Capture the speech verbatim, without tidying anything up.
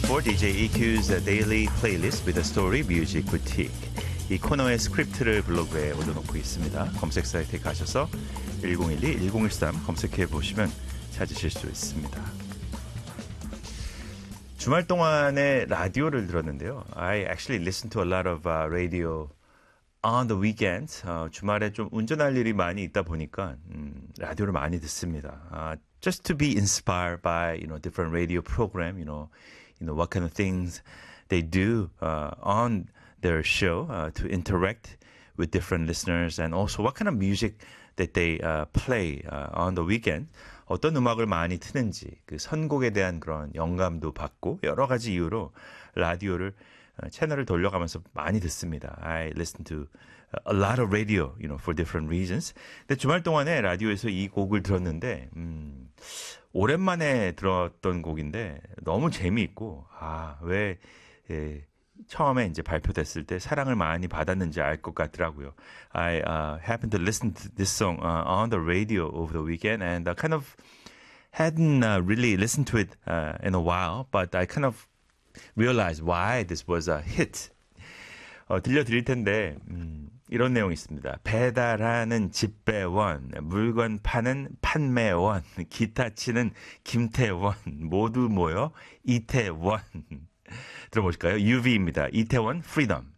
for 디제이 이큐's Daily Playlist with a Story Music Boutique. 이 코너의 스크립트를 블로그에 올려놓고 있습니다. 검색 사이트에 가셔서 일공일이 일공일삼 검색해 보시면 찾으실 수 있습니다. 주말 동안에 라디오를 들었는데요. I actually listen to a lot of uh, radio on the weekends. 어, 주말에 좀 운전할 일이 많이 있다 보니까 음, 라디오를 많이 듣습니다. Uh, just to be inspired by you know different radio program. You know, you know what kind of things they do uh, on their show uh, to interact with different listeners, and also what kind of music that they uh, play uh, on the weekend. 어떤 음악을 많이 트는지 그 선곡에 대한 그런 영감도 받고 여러 가지 이유로 라디오를 어, 채널을 돌려가면서 많이 듣습니다. I listen to a lot of radio, you know, for different reasons. 근데 주말 동안에 라디오에서 이 곡을 들었는데 음, 오랜만에 들었던 곡인데 너무 재미있고 아, 왜 예, 처음에 이제 발표됐을 때 사랑을 많이 받았는지 알 것 같더라고요. I uh, happened to listen to this song uh, on the radio over the weekend, and I kind of hadn't uh, really listened to it uh, in a while, but I kind of realized why this was a hit. 어, 들려드릴 텐데 음, 이런 내용이 있습니다. 배달하는 집배원, 물건 파는 판매원, 기타 치는 김태원, 모두 모여 이태원. 들어보실까요? 유비입니다. 이태원, freedom.